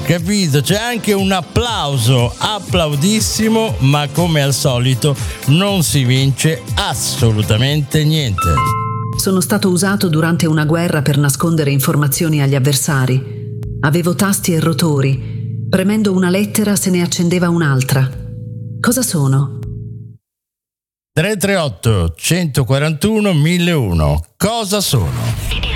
Capito? C'è anche un applauso, applaudissimo, ma come al solito non si vince assolutamente niente. Sono stato usato durante una guerra per nascondere informazioni agli avversari. Avevo tasti e rotori. Premendo una lettera se ne accendeva un'altra. Cosa sono? 338 141 1001. Cosa sono?